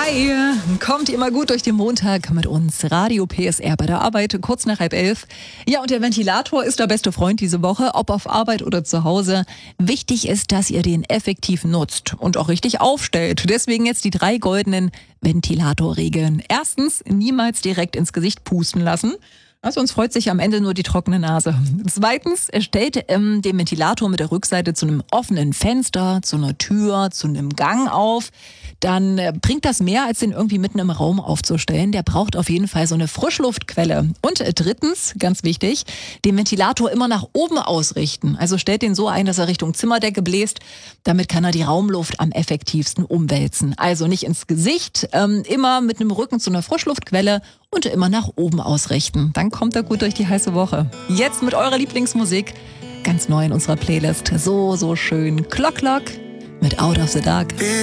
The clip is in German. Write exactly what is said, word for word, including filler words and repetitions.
Hi, kommt immer gut durch den Montag mit uns. Radio P S R bei der Arbeit, kurz nach halb elf. Ja, und der Ventilator ist der beste Freund diese Woche, ob auf Arbeit oder zu Hause. Wichtig ist, dass ihr den effektiv nutzt und auch richtig aufstellt. Deswegen jetzt die drei goldenen Ventilatorregeln. Erstens, niemals direkt ins Gesicht pusten lassen. Sonst freut sich am Ende nur die trockene Nase. Zweitens, stellt ähm, den Ventilator mit der Rückseite zu einem offenen Fenster, zu einer Tür, zu einem Gang auf. Dann äh, bringt das mehr, als den irgendwie mitten im Raum aufzustellen. Der braucht auf jeden Fall so eine Frischluftquelle. Und äh, drittens, ganz wichtig, den Ventilator immer nach oben ausrichten. Also stellt den so ein, dass er Richtung Zimmerdecke bläst. Damit kann er die Raumluft am effektivsten umwälzen. Also nicht ins Gesicht, ähm, immer mit einem Rücken zu einer Frischluftquelle und immer nach oben ausrichten. Dann kommt er gut durch die heiße Woche. Jetzt mit eurer Lieblingsmusik, ganz neu in unserer Playlist. So, so schön. Clock Clock mit Out of the Dark.